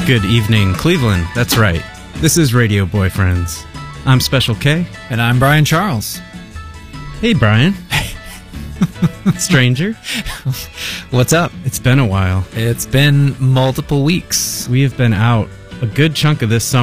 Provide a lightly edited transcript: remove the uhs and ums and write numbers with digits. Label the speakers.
Speaker 1: Good evening, Cleveland. That's right. This is Radio Boyfriends. I'm Special K.
Speaker 2: And I'm Brian Charles.
Speaker 1: Hey, Brian. Stranger.
Speaker 2: What's up?
Speaker 1: It's been a while.
Speaker 2: It's been multiple weeks.
Speaker 1: We have been out a good chunk of this summer.